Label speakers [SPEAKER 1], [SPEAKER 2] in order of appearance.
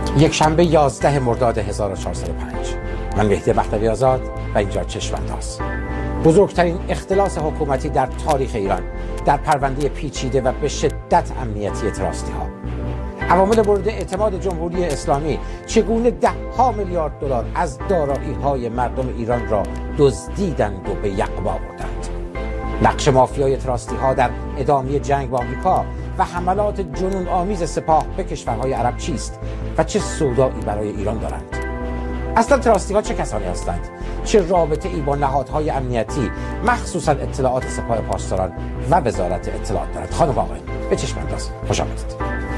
[SPEAKER 1] یک شنبه 11 مرداد 1405. من مهدی بختیاری آزاد و اینجا چشم‌انداز. بزرگترین اختلاس حکومتی در تاریخ ایران در پرونده پیچیده و به شدت امنیتی تراستی‌ها. عوامل مورد اعتماد جمهوری اسلامی چگونه ده‌ها میلیارد دلار از دارایی‌های مردم ایران را دزدیدند و به یقبا بردند. نقش مافیای تراستی‌ها در ادامه جنگ با آمریکا و حملات جنون آمیز سپاه به کشورهای عرب چیست و چه سودایی برای ایران دارند؟ اصلا تراستی‌ها چه کسانی هستند؟ چه رابطه ای با نهادهای امنیتی مخصوصا اطلاعات سپاه پاسداران و وزارت اطلاعات دارند؟ خانم و آقایان، به چشم انداز خوش آمدید.